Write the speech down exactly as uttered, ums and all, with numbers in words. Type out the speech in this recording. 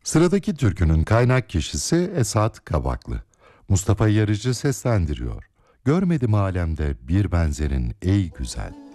Sıradaki türkünün kaynak kişisi Esat Kabaklı. Mustafa Yarıcı seslendiriyor. Görmedim alemde bir benzerin ey güzel.